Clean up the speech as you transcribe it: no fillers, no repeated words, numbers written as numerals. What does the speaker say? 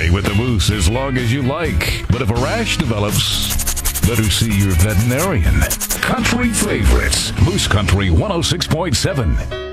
stay with the moose as long as you like. But if a rash develops, better see your veterinarian. Country favorites, Moose Country 106.7.